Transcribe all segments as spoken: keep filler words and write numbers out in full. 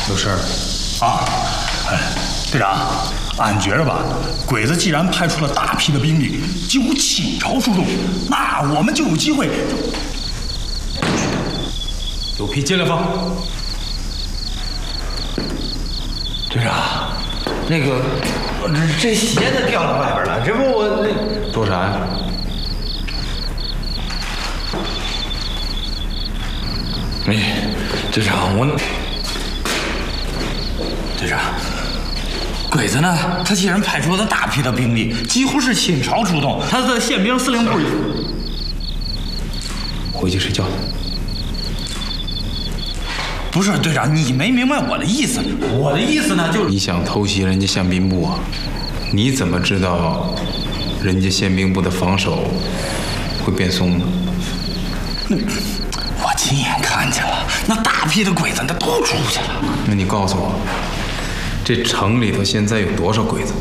有事儿啊？哎，队长，俺觉着吧，鬼子既然派出了大批的兵力，几乎倾巢出动，那我们就有机会。 有批接来放。 队长，那个这鞋子掉到外边了，这不我那说啥呀？ 哎，队长，我队长，鬼子呢？他既然派出了大批的兵力，几乎是倾巢出动，他的宪兵司令部回去睡觉。 不是队长，你没明白我的意思。我的意思呢，就是你想偷袭人家宪兵部啊？你怎么知道人家宪兵部的防守会变松呢？ 我亲眼看见了，那大批的鬼子那都出去了。 那你告诉我，这城里头现在有多少鬼子？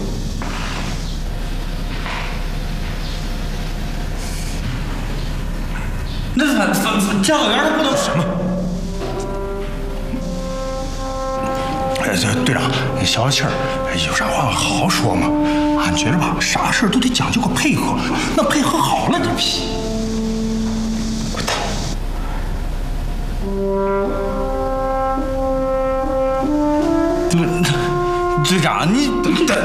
那反反教导员他不能什么？ 哎，这队长，你消消气儿，有啥话好好说嘛。俺觉着吧，啥事儿都得讲究个配合，那配合好了，这批。 队长，你